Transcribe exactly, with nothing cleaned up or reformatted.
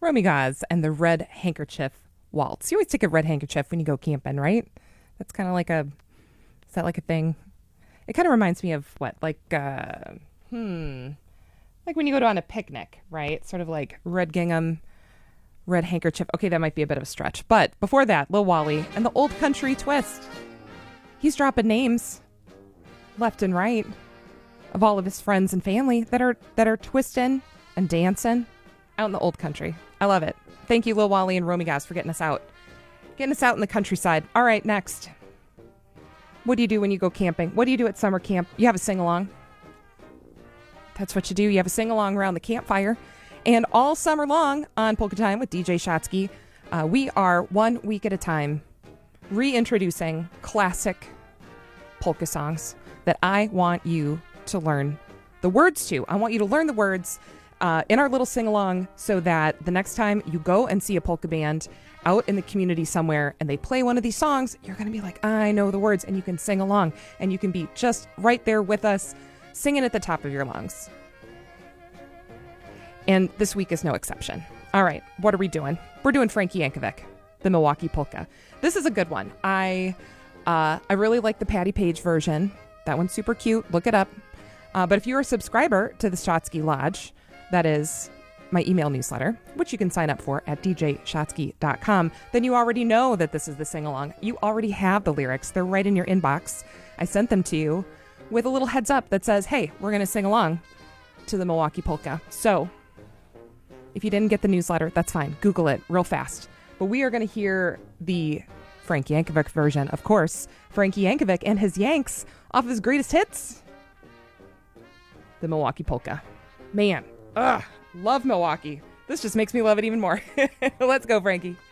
Romy Gaz and the Red Handkerchief Waltz. You always take a red handkerchief when you go camping, right? That's kind of like a, is that like a thing? It kind of reminds me of what? Like, uh, hmm, like when you go to on a picnic, right? Sort of like red gingham, red handkerchief. Okay, that might be a bit of a stretch. But before that, Lil Wally and the Old Country Twist. He's dropping names left and right of all of his friends and family that are that are twisting and dancing out in the old country. I love it. Thank you, Lil Wally and Romy Gaz, for getting us out. Getting us out in the countryside. All right, next. What do you do when you go camping? What do you do at summer camp? You have a sing-along. That's what you do. You have a sing-along around the campfire. And all summer long on Polka Time with D J Shotsky, uh, we are one week at a time reintroducing classic polka songs that I want you to learn the words to. I want you to learn the words uh, in our little sing-along so that the next time you go and see a polka band out in the community somewhere and they play one of these songs, you're going to be like, I know the words, and you can sing along and you can be just right there with us singing at the top of your lungs. And this week is no exception. All right, what are we doing? We're doing Frankie Yankovic, the Milwaukee Polka. This is a good one. I uh, I really like the Patty Page version. That one's super cute. Look it up. Uh, but if you're a subscriber to the Shotsky Lodge, that is my email newsletter, which you can sign up for at d j shotsky dot com, then you already know that this is the sing-along. You already have the lyrics. They're right in your inbox. I sent them to you with a little heads up that says, hey, we're going to sing along to the Milwaukee Polka. So if you didn't get the newsletter, that's fine. Google it real fast. But we are going to hear the Frank Yankovic version, of course. Frankie Yankovic and his Yanks off his greatest hits, the Milwaukee Polka. Man, ugh, love Milwaukee. This just makes me love it even more. Let's go, Frankie.